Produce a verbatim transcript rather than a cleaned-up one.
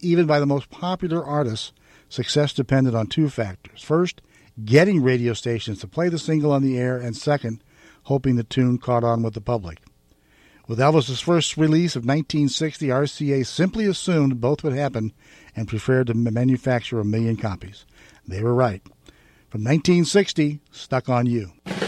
even by the most popular artists, success depended on two factors. First, getting radio stations to play the single on the air, and second, hoping the tune caught on with the public. With Elvis's first release of nineteen sixty, R C A simply assumed both would happen and prepared to manufacture a million copies. They were right. From nineteen sixty, Stuck on You.